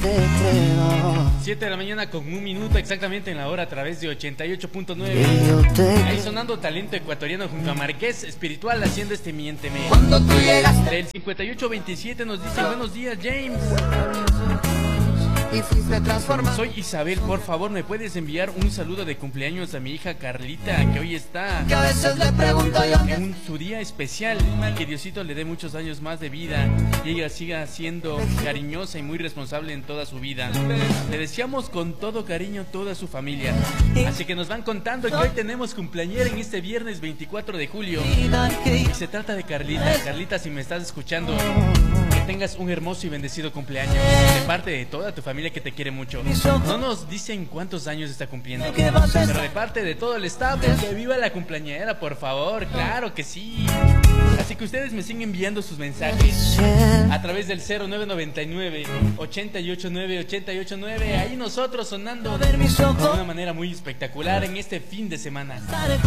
te creo. 7 de la mañana con 1 minuto exactamente en la hora a través de 88.9. Ahí sonando talento ecuatoriano junto a Marqués Espiritual haciendo este Miénteme. Cuando tú llegaste El 5827 nos dice buenos días James. y fuiste transformado. Soy Isabel, por favor me puedes enviar un saludo de cumpleaños a mi hija Carlita que hoy está Que a veces le pregunto yo que en su día especial, que Diosito le dé muchos años más de vida y ella siga siendo cariñosa y muy responsable en toda su vida. Le deseamos con todo cariño a toda su familia. Así que nos van contando que hoy tenemos cumpleañera en este viernes 24 de julio y se trata de Carlita. Carlita, si me estás escuchando, que tengas un hermoso y bendecido cumpleaños de parte de toda tu familia que te quiere mucho. No nos dicen cuántos años está cumpliendo, pero de parte de todo el staff, que viva la cumpleañera, por favor. Claro que sí. Así que ustedes me siguen enviando sus mensajes a través del 0999 889 889. Ahí nosotros sonando de una manera muy espectacular en este fin de semana.